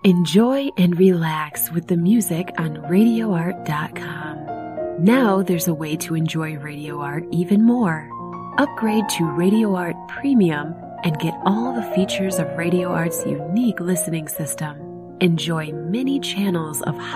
Enjoy and relax with the music on RadioArt.com. Now there's a way to enjoy Radio Art even more. Upgrade to Radio Art Premium and get all the features of Radio Art's unique listening system. Enjoy many channels of